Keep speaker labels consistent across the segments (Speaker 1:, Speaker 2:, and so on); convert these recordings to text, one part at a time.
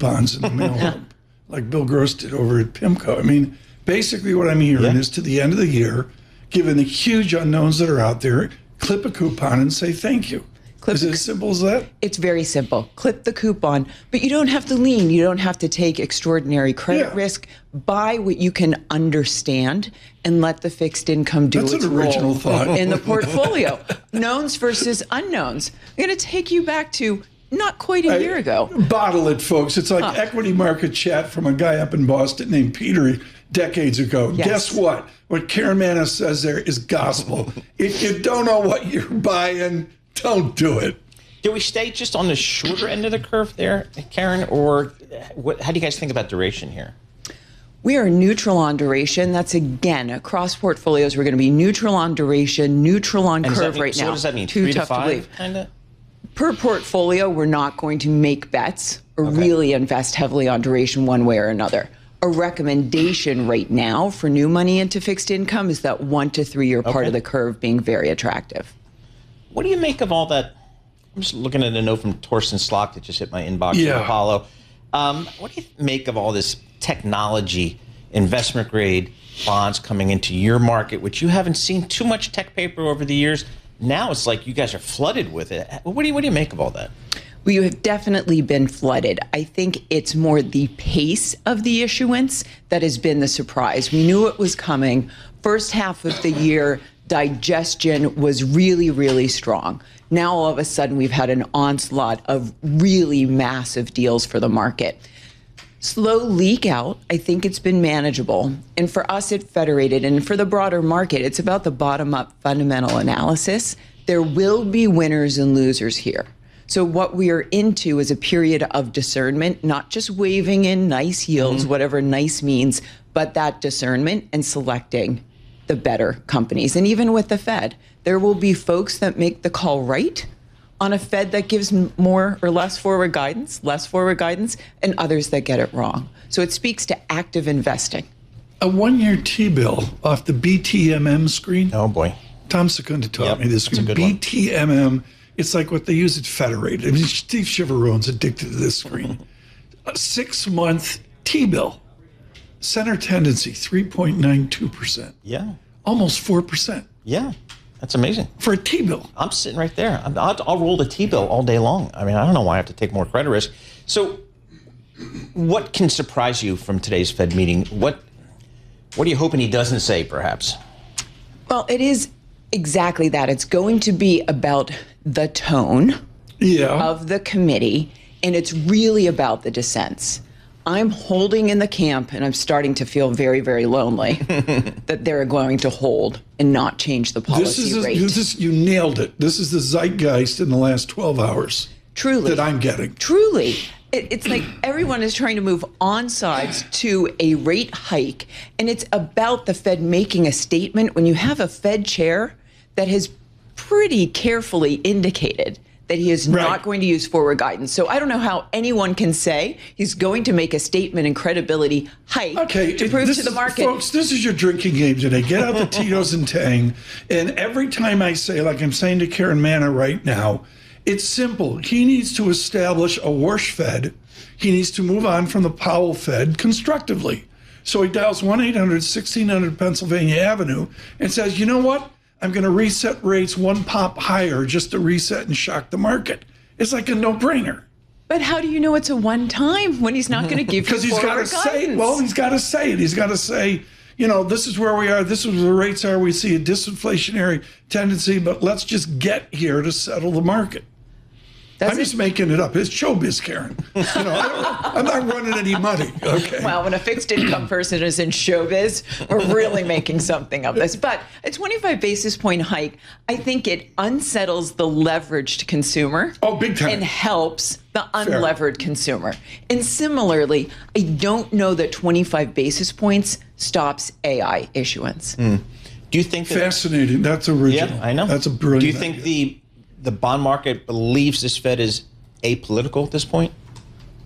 Speaker 1: coupons in the mail, like Bill Gross did over at PIMCO. I mean, basically what I'm hearing is to the end of the year, given the huge unknowns that are out there, clip a coupon and say thank you. Is it as simple as that?
Speaker 2: It's very simple. Clip the coupon, but you don't have to lean. You don't have to take extraordinary credit risk. Buy what you can understand and let the fixed income do its role in the portfolio. Knowns versus unknowns. I'm going to take you back to not quite a year ago.
Speaker 1: Bottle it, folks. It's like equity market chat from a guy up in Boston named Peter decades ago.
Speaker 2: Yes.
Speaker 1: Guess what? What Karen Manna says there is gospel. If you don't know what you're buying, don't do it.
Speaker 3: Do we stay just on the shorter end of the curve there, Karen, or how do you guys think about duration here?
Speaker 2: We are neutral on duration. That's, again, across portfolios, we're going to be neutral on duration, neutral on curve right now.
Speaker 3: So what does that mean, 3 to 5?
Speaker 2: Per portfolio, we're not going to make bets or really invest heavily on duration one way or another. A recommendation right now for new money into fixed income is that 1 to 3 year part of the curve being very attractive.
Speaker 3: What do you make of all that? I'm just looking at a note from Torsten Slok that just hit my inbox from Apollo. What do you make of all this technology, investment grade bonds coming into your market, which you haven't seen too much tech paper over the years? Now it's like you guys are flooded with it. What do you make of all that?
Speaker 2: Well, you have definitely been flooded. I think it's more the pace of the issuance that has been the surprise. We knew it was coming. First half of the year, digestion was really, really strong. Now, all of a sudden, we've had an onslaught of really massive deals for the market. Slow leak out, I think it's been manageable. And for us at Federated and for the broader market, it's about the bottom-up fundamental analysis. There will be winners and losers here. So what we are into is a period of discernment, not just waving in nice yields, whatever nice means, but that discernment and selecting the better companies. And even with the Fed, there will be folks that make the call right on a Fed that gives more or less forward guidance, and others that get it wrong. So it speaks to active investing.
Speaker 1: A 1-year T-bill off the BTMM screen.
Speaker 3: Oh, boy.
Speaker 1: Tom Secunda taught me this. BTMM, it's like what they use at Federated. I mean, Steve Chiaverone's addicted to this screen. A 6-month T-bill. Center tendency, 3.92%.
Speaker 3: Yeah.
Speaker 1: Almost 4%.
Speaker 3: Yeah. That's amazing.
Speaker 1: For a T-bill.
Speaker 3: I'm sitting right there. I'll roll the T-bill all day long. I mean, I don't know why I have to take more credit risk. So what can surprise you from today's Fed meeting? What are you hoping he doesn't say, perhaps?
Speaker 2: Well, it is exactly that. It's going to be about the tone of the committee, and it's really about the dissents. I'm holding in the camp, and I'm starting to feel very, very lonely that they're going to hold and not change the policy rate.
Speaker 1: You nailed it. This is the zeitgeist in the last 12 hours.
Speaker 2: Truly.
Speaker 1: That I'm getting.
Speaker 2: Truly. It's like everyone is trying to move on sides to a rate hike, and it's about the Fed making a statement when you have a Fed chair that has pretty carefully indicated that he is not going to use forward guidance. So I don't know how anyone can say he's going to make a statement and credibility hike to prove to the market.
Speaker 1: Folks, this is your drinking game today. Get out the Tito's and Tang. And every time I say, like I'm saying to Karen Manna right now, it's simple. He needs to establish a Warsh Fed. He needs to move on from the Powell Fed constructively. So he dials 1-800-1600 Pennsylvania Avenue and says, you know what? I'm going to reset rates one pop higher just to reset and shock the market. It's like a no-brainer.
Speaker 2: But how do you know it's a one-time when he's not going to give you forward guidance?
Speaker 1: Because he's got to say, well, he's got to say it. He's got to say, you know, this is where we are. This is where the rates are. We see a disinflationary tendency, but let's just get here to settle the market. I'm just making it up. It's showbiz, Karen. You know, I'm not running any money. Okay.
Speaker 2: Well, when a fixed income person is in showbiz, we're really making something of this. But a 25 basis point hike, I think it unsettles the leveraged consumer.
Speaker 1: Oh, big time.
Speaker 2: And helps the unlevered consumer. And similarly, I don't know that 25 basis points stops AI issuance.
Speaker 3: Do you think that,
Speaker 1: fascinating? That's original.
Speaker 3: Yeah, I know.
Speaker 1: That's a brilliant.
Speaker 3: Do you think the bond market believes this Fed is apolitical at this point?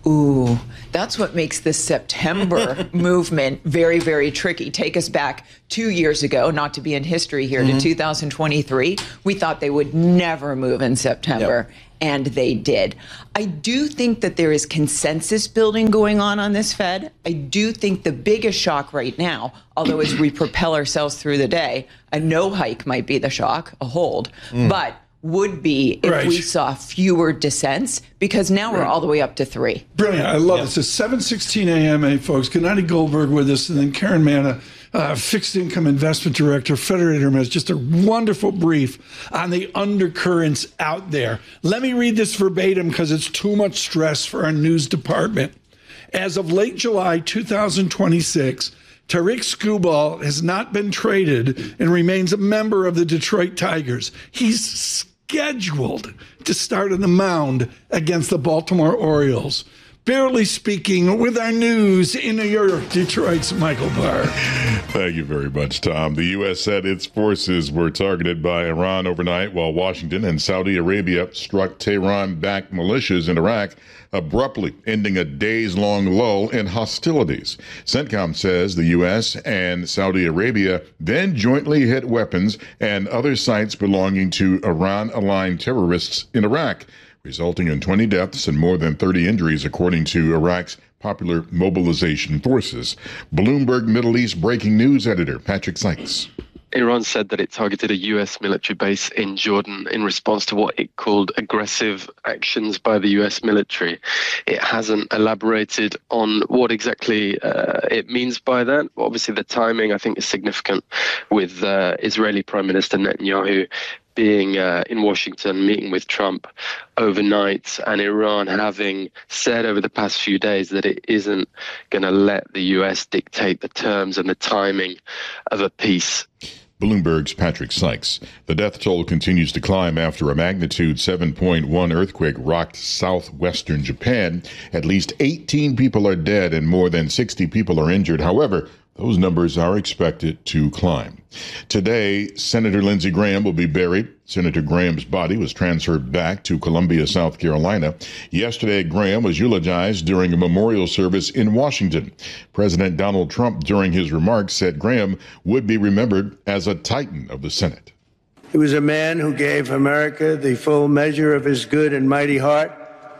Speaker 2: Ooh, that's what makes this September movement very, very tricky. Take us back 2 years ago, not to be in history here, to 2023. We thought they would never move in September, and they did. I do think that there is consensus building going on this Fed. I do think the biggest shock right now, although as we propel ourselves through the day, a no hike might be the shock, a hold, but would be if we saw fewer dissents, because now we're all the way up to 3.
Speaker 1: Brilliant. I love it. It's 7:16 a.m., folks. Gennady Goldberg with us, and then Karen Manna, Fixed Income Investment Director, Federated Hermes. Just a wonderful brief on the undercurrents out there. Let me read this verbatim because it's too much stress for our news department. As of late July 2026, Tarik Skubal has not been traded and remains a member of the Detroit Tigers. He's scheduled to start on the mound against the Baltimore Orioles. Barely speaking with our news in New York, Detroit's Michael Barr.
Speaker 4: Thank you very much, Tom. The U.S. said its forces were targeted by Iran overnight, while Washington and Saudi Arabia struck Tehran-backed militias in Iraq, abruptly ending a days-long lull in hostilities. CENTCOM says the U.S. and Saudi Arabia then jointly hit weapons and other sites belonging to Iran-aligned terrorists in Iraq, resulting in 20 deaths and more than 30 injuries, according to Iraq's Popular Mobilization Forces. Bloomberg Middle East breaking news editor Patrick Sykes.
Speaker 5: Iran said that it targeted a U.S. military base in Jordan in response to what it called aggressive actions by the U.S. military. It hasn't elaborated on what exactly it means by that. Obviously, the timing, I think, is significant, with Israeli Prime Minister Netanyahu being in Washington, meeting with Trump overnight, and Iran having said over the past few days that it isn't going to let the U.S. dictate the terms and the timing of a peace.
Speaker 4: Bloomberg's Patrick Sykes. The death toll continues to climb after a magnitude 7.1 earthquake rocked southwestern Japan. At least 18 people are dead and more than 60 people are injured. However, those numbers are expected to climb. Today, Senator Lindsey Graham will be buried. Senator Graham's body was transferred back to Columbia, South Carolina. Yesterday, Graham was eulogized during a memorial service in Washington. President Donald Trump, during his remarks, said Graham would be remembered as a titan of the Senate.
Speaker 6: He was a man who gave America the full measure of his good and mighty heart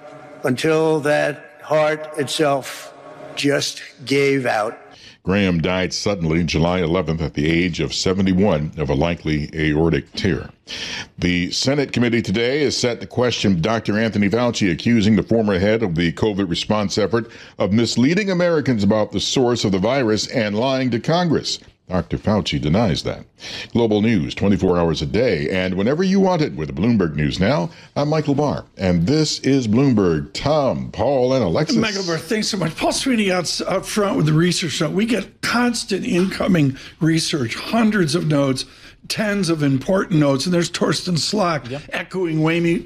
Speaker 6: until that heart itself just gave out.
Speaker 4: Graham died suddenly July 11th at the age of 71 of a likely aortic tear. The Senate committee today is set to question Dr. Anthony Fauci, accusing the former head of the COVID response effort of misleading Americans about the source of the virus and lying to Congress. Dr. Fauci denies that. Global news 24 hours a day and whenever you want it with Bloomberg News Now. I'm Michael Barr, and this is Bloomberg. Tom, Paul, and Alexis.
Speaker 1: Michael Barr, thanks so much. Paul Sweeney out front with the research note. We get constant incoming research, hundreds of notes, tens of important notes, and there's Torsten Slok echoing Wayme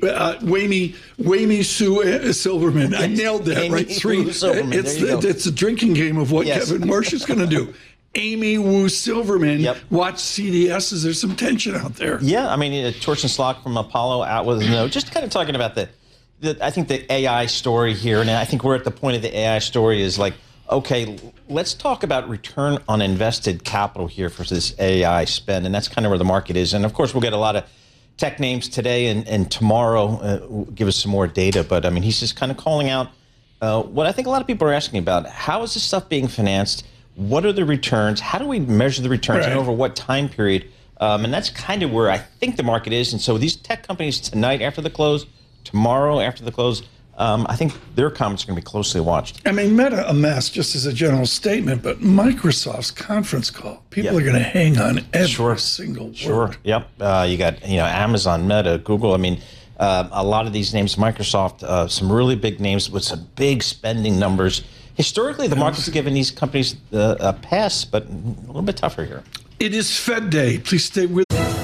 Speaker 1: Sue Silverman. I nailed that,
Speaker 3: Amy
Speaker 1: right? It's a drinking game of what Kevin Marsh is going to do. Amy Wu Silverman. Watch CDS. There's some tension out there.
Speaker 3: Yeah, I mean, Torsten Slok from Apollo out with a note, just kind of talking about I think the AI story here, and I think we're at the point of the AI story is like, okay, let's talk about return on invested capital here for this AI spend, and that's kind of where the market is. And of course, we'll get a lot of tech names today and tomorrow will give us some more data. But I mean, he's just kind of calling out what I think a lot of people are asking about. How is this stuff being financed? What are the returns? How do we measure the returns and over what time period? And that's kind of where I think the market is. And so these tech companies tonight after the close, tomorrow after the close, I think their comments are going to be closely watched. I
Speaker 1: mean, Meta a mess, just as a general statement, but Microsoft's conference call, people are going to hang on every single word.
Speaker 3: Yep. You got Amazon, Meta, Google. I mean, a lot of these names, Microsoft, some really big names with some big spending numbers. Historically, the market's given these companies a pass, but a little bit tougher here.
Speaker 1: It is Fed Day. Please stay with us.